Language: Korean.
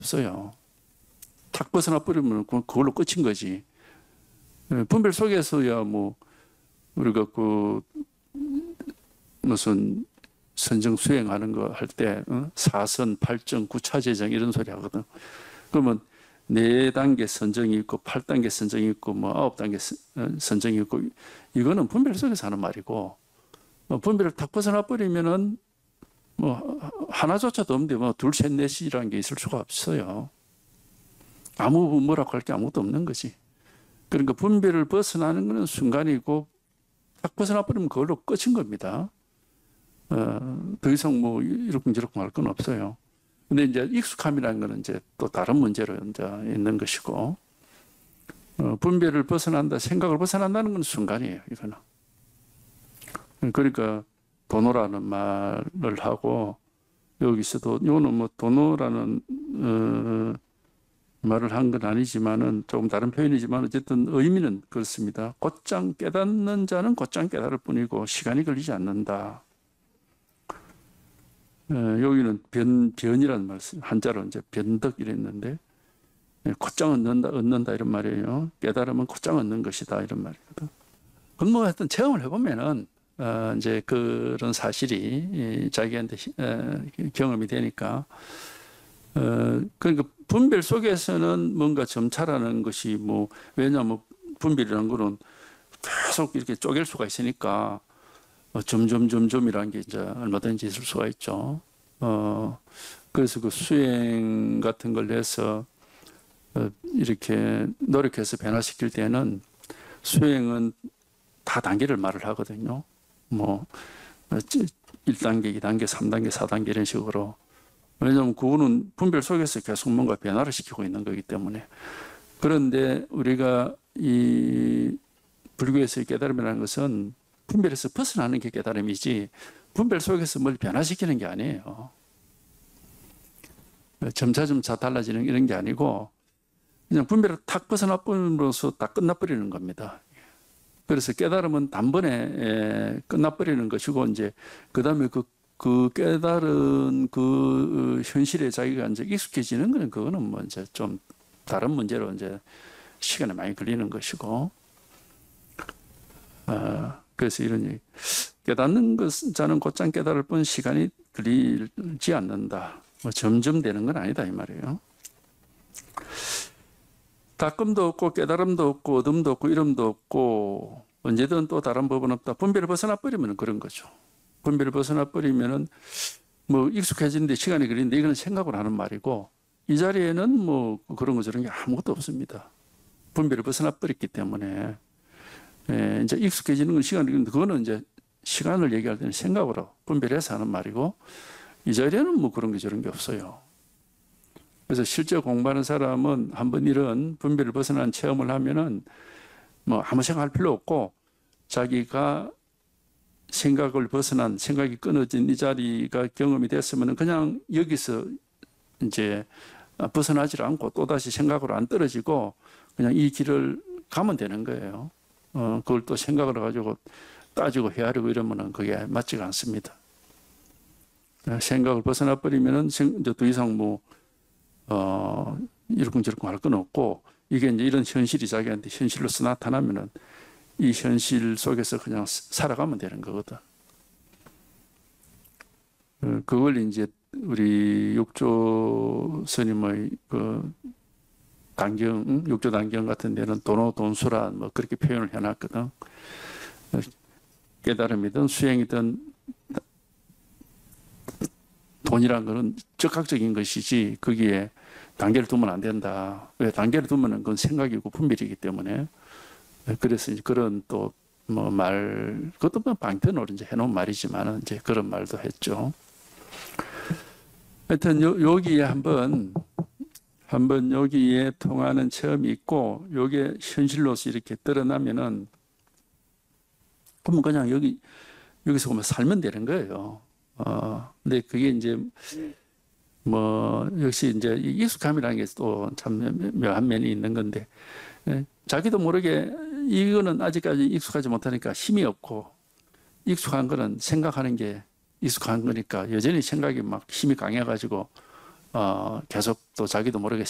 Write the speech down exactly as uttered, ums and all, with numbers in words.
없어요. 탁 벗어나 버리면 그걸로 끝인 거지. 분별 속에서야 뭐 우리가 그 무슨 선정 수행하는 거 할 때 어? 사선, 팔정, 구차재정 이런 소리 하거든. 그러면 네 단계 선정이 있고 팔 단계 선정이 있고 뭐 아홉 단계 선정이 있고 이거는 분별 속에서 하는 말이고 뭐 분별을 탁 벗어나 버리면은 뭐 하나조차도 없는데 뭐 둘, 셋, 넷이라는 게 있을 수가 없어요. 아무 뭐라고 할 게 아무것도 없는 거지. 그러니까 분별을 벗어나는 것은 순간이고 딱 벗어나 버리면 그걸로 끝인 겁니다. 어, 더 이상 뭐 이렇쿵저렇쿵 할 건 없어요. 근데 이제 익숙함이라는 것은 이제 또 다른 문제로 이제 있는 것이고, 어, 분별을 벗어난다, 생각을 벗어난다는 건 순간이에요, 이거는. 그러니까 도노라는 말을 하고, 여기서도, 이거는 뭐 도노라는, 어, 말을 한 건 아니지만은 조금 다른 표현이지만 어쨌든 의미는 그렇습니다. 곧장 깨닫는 자는 곧장 깨달을 뿐이고 시간이 걸리지 않는다. 에, 여기는 변, 변이라는 말씀, 한자로 이제 변덕 이랬는데, 에, 곧장 얻는다, 얻는다 이런 말이에요. 깨달으면 곧장 얻는 것이다 이런 말이거든. 그럼 뭐 하여튼 체험을 해보면은, 어, 이제 그런 사실이 이, 자기한테 에, 경험이 되니까, 어, 그러니까 분별 속에서는 뭔가 점차라는 것이 뭐, 왜냐하면 분별이라는 거는 계속 이렇게 쪼갤 수가 있으니까, 어, 점점점점이라는 게 이제 얼마든지 있을 수가 있죠. 어, 그래서 그 수행 같은 걸 해서 어, 이렇게 노력해서 변화시킬 때는 수행은 다 단계를 말을 하거든요. 뭐, 일 단계, 이 단계, 삼 단계, 사 단계 이런 식으로. 왜냐하면 그거는 분별 속에서 계속 뭔가 변화를 시키고 있는 거기 때문에. 그런데 우리가 이 불교에서의 깨달음이라는 것은 분별에서 벗어나는 게 깨달음이지 분별 속에서 뭘 변화시키는 게 아니에요. 점차점차 달라지는 이런 게 아니고 그냥 분별을 탁 벗어나버림으로써 다 끝나버리는 겁니다. 그래서 깨달음은 단번에 끝나버리는 것이고 이제 그 다음에 그, 그 깨달은 그 현실에 자기가 이제 익숙해지는 거는 그거는 뭐 이제 좀 다른 문제로 이제 시간이 많이 걸리는 것이고. 아, 그래서 이런 얘기. 깨닫는 것, 자는 곧장 깨달을 뿐 시간이 걸리지 않는다. 뭐 점점 되는 건 아니다, 이 말이에요. 닦음도 없고, 깨달음도 없고, 얻음도 없고, 이름도 없고, 언제든 또 다른 법은 없다. 분별을 벗어나버리면 그런 거죠. 분별을 벗어나버리면은 뭐 익숙해지는데 시간이 걸리는데 이거는 생각을 하는 말이고, 이 자리에는 뭐 그런 거 저런 게 아무것도 없습니다. 분별을 벗어나버렸기 때문에. 예, 이제 익숙해지는 건 시간이 걸리는데 그거는 이제 시간을 얘기할 때는 생각으로 분별해서 하는 말이고 이 자리에는 뭐 그런 게 저런 게 없어요. 그래서 실제 공부하는 사람은 한번 이런 분별을 벗어난 체험을 하면은 뭐 아무 생각할 필요 없고 자기가 생각을 벗어난 생각이 끊어진 이 자리가 경험이 됐으면은 그냥 여기서 이제 벗어나질 않고 또다시 생각으로 안 떨어지고 그냥 이 길을 가면 되는 거예요. 어, 그걸 또 생각을 가지고 따지고 헤아리고 이러면은 그게 맞지가 않습니다. 생각을 벗어나 버리면은 이제 더 이상 뭐, 어, 이러쿵저러쿵 할 건 없고 이게 이제 이런 현실이 자기한테 현실로서 나타나면은 이 현실 속에서 그냥 살아가면 되는 거거든. 어, 그걸 이제 우리 육조 스님의 그 단경, 육조 단경 같은 데는 도노돈수라 뭐 그렇게 표현을 해놨거든. 깨달음이든 수행이든 돈이란 거는 즉각적인 것이지 거기에 단계를 두면 안 된다. 왜 단계를 두면 그건 생각이고 분별이기 때문에. 그래서 이제 그런 또 뭐 말, 그것도 뭐 방편으로 이제 해놓은 말이지만은 이제 그런 말도 했죠. 하여튼 요, 여기에 한번 한번 여기에 통하는 체험이 있고 요게 현실로서 이렇게 드러나면은 그러면 그냥 여기 여기서 보면 살면 되는 거예요. 어, 근데 그게 이제 뭐 역시 이제 익숙함이라는 게 또 참 묘한 면이 있는 건데 예, 자기도 모르게 이거는 아직까지 익숙하지 못하니까 힘이 없고 익숙한 거는 생각하는 게 익숙한 거니까 여전히 생각이 막 힘이 강해가지고 어, 계속 또 자기도 모르게